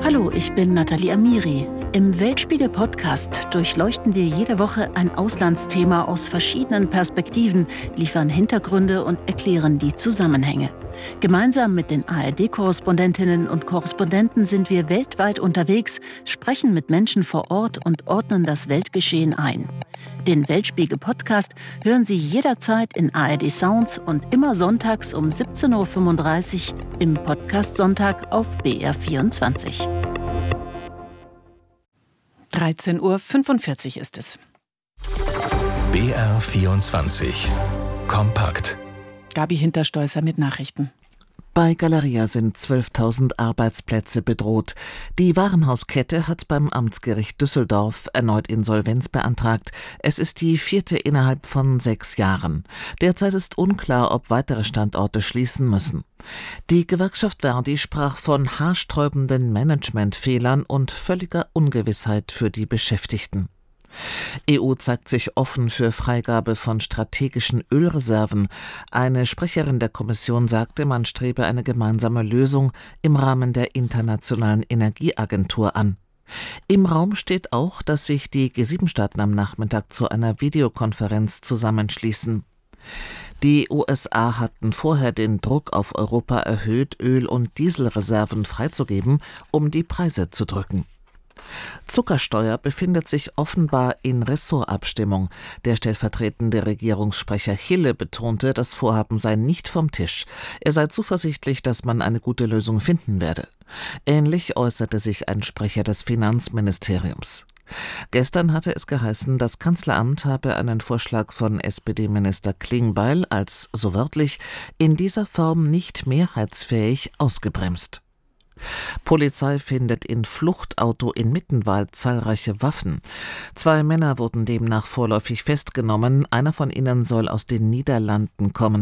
Hallo, ich bin Nathalie Amiri. Im Weltspiegel-Podcast durchleuchten wir jede Woche ein Auslandsthema aus verschiedenen Perspektiven, liefern Hintergründe und erklären die Zusammenhänge. Gemeinsam mit den ARD-Korrespondentinnen und Korrespondenten sind wir weltweit unterwegs, sprechen mit Menschen vor Ort und ordnen das Weltgeschehen ein. Den Weltspiegel-Podcast hören Sie jederzeit in ARD Sounds und immer sonntags um 17.35 Uhr im Podcast Sonntag auf BR24. 13.45 Uhr ist es. BR24 Kompakt. Gabi Hinterstoisser mit Nachrichten. Bei Galeria sind 12.000 Arbeitsplätze bedroht. Die Warenhauskette hat beim Amtsgericht Düsseldorf erneut Insolvenz beantragt. Es ist die 4. innerhalb von 6 Jahren. Derzeit ist unklar, ob weitere Standorte schließen müssen. Die Gewerkschaft Verdi sprach von haarsträubenden Managementfehlern und völliger Ungewissheit für die Beschäftigten. EU zeigt sich offen für Freigabe von strategischen Ölreserven. Eine Sprecherin der Kommission sagte, man strebe eine gemeinsame Lösung im Rahmen der Internationalen Energieagentur an. Im Raum steht auch, dass sich die G7-Staaten am Nachmittag zu einer Videokonferenz zusammenschließen. Die USA hatten vorher den Druck auf Europa erhöht, Öl- und Dieselreserven freizugeben, um die Preise zu drücken. Zuckersteuer befindet sich offenbar in Ressortabstimmung. Der stellvertretende Regierungssprecher Hille betonte, das Vorhaben sei nicht vom Tisch. Er sei zuversichtlich, dass man eine gute Lösung finden werde. Ähnlich äußerte sich ein Sprecher des Finanzministeriums. Gestern hatte es geheißen, das Kanzleramt habe einen Vorschlag von SPD-Minister Klingbeil als, so wörtlich, in dieser Form nicht mehrheitsfähig ausgebremst. Polizei findet in Fluchtauto in Mittenwald zahlreiche Waffen. 2 Männer wurden demnach vorläufig festgenommen. Einer von ihnen soll aus den Niederlanden kommen.